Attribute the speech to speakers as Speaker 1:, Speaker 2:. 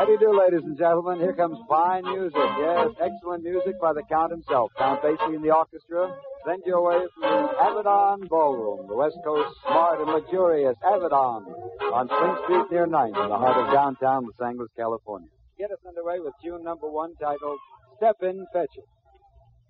Speaker 1: How do you do, ladies and gentlemen? Here comes fine music. Yes, excellent music by the Count himself. Count Basie and the orchestra send you away from the Avedon Ballroom, the West Coast smart and luxurious Avedon on Spring Street near 9th in the heart of downtown Los Angeles, California. Get us underway with tune number 1 titled Step In, Fetch It.